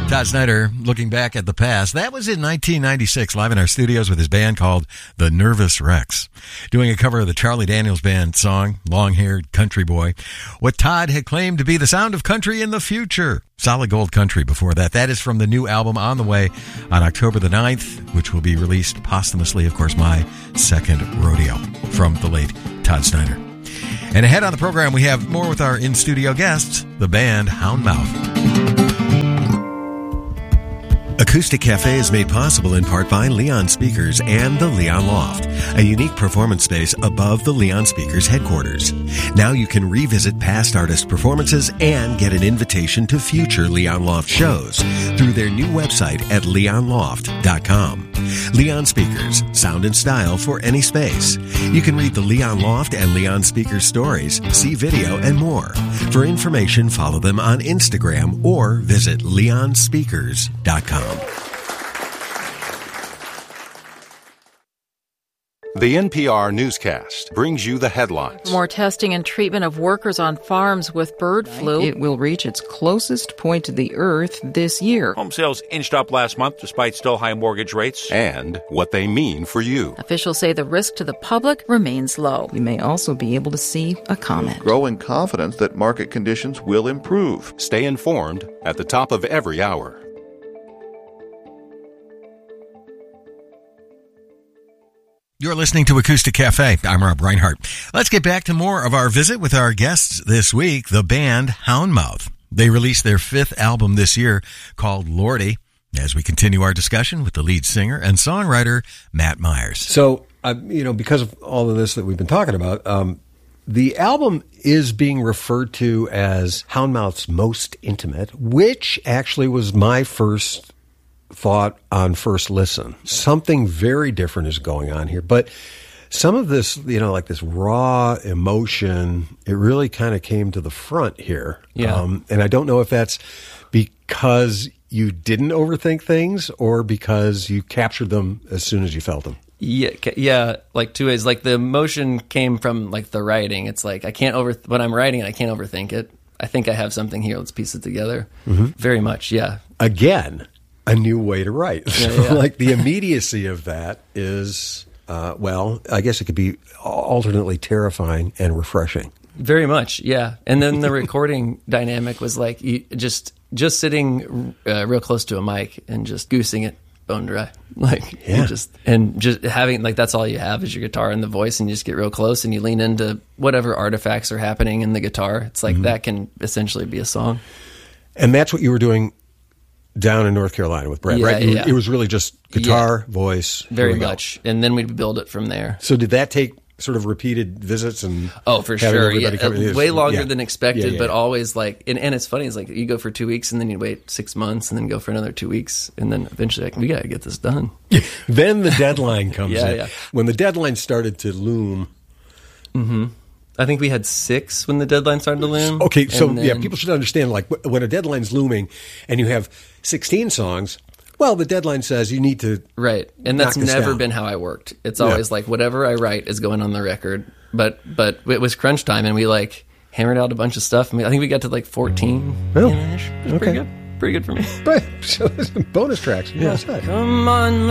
Todd Snyder looking back at the past. That was in 1996, live in our studios with his band called The Nervous Rex, doing a cover of the Charlie Daniels Band song, Long-Haired Country Boy, what Todd had claimed to be the sound of country in the future. Solid Gold Country before that. That is from the new album on the way on October the 9th, which will be released posthumously, of course, My Second Rodeo, from the late Todd Snyder. And ahead on the program, we have more with our in-studio guests, the band Houndmouth. Acoustic Cafe is made possible in part by Leon Speakers and the Leon Loft, a unique performance space above the Leon Speakers headquarters. Now you can revisit past artist performances and get an invitation to future Leon Loft shows through their new website at leonloft.com. Leon Speakers, sound and style for any space. You can read the Leon Loft and Leon Speakers stories, see video, and more. For information, follow them on Instagram or visit leonspeakers.com. The NPR newscast brings you the headlines. More testing and treatment of workers on farms with bird flu. It will reach its closest point to the earth this year. Home sales inched up last month despite still high mortgage rates. And what they mean for you. Officials say the risk to the public remains low. We may also be able to see a comet. Growing confidence that market conditions will improve. Stay informed at the top of every hour. You're listening to Acoustic Cafe. I'm Rob Reinhardt. Let's get back to more of our visit with our guests this week, the band Houndmouth. They released their 5th album this year called Lordy, as we continue our discussion with the lead singer and songwriter, Matt Myers. So, because of all of this that we've been talking about, the album is being referred to as Houndmouth's most intimate, which actually was my first thought on first listen. Something very different is going on here. But some of this, like this raw emotion, it really kind of came to the front here. Yeah. And I don't know if that's because you didn't overthink things or because you captured them as soon as you felt them. Yeah, like two ways. Like the emotion came from like the writing. It's like when I'm writing, I can't overthink it. I think I have something here. Let's piece it together. Mm-hmm. Very much, yeah. Again, a new way to write. Yeah, So, yeah. like the immediacy of that is, I guess it could be alternately terrifying and refreshing. Very much, yeah. And then the recording dynamic was like just sitting real close to a mic and just goosing it bone dry, just having that's all you have is your guitar and the voice, and you just get real close and you lean into whatever artifacts are happening in the guitar. It's like that can essentially be a song. And that's what you were doing down in North Carolina with Brad, right? Yeah. It was really just guitar, voice. Very much. And then we'd build it from there. So did that take sort of repeated visits and for sure, way longer Yeah. than expected, Yeah. but always and it's funny, it's like you go for 2 weeks and then you wait 6 months and then go for another 2 weeks and then eventually we got to get this done. Then the deadline comes in. Yeah. When the deadline started to loom. Mm-hmm. I think we had 6 when the deadline started to loom. Okay, so people should understand, when a deadline's looming and you have 16 songs, well, the deadline says you need to Right, and that's never down. been how I worked. It's always whatever I write is going on the record. But it was crunch time, and we hammered out a bunch of stuff. I think we got to 14. Well, It was pretty good for me. But so bonus tracks. Yeah. Come on.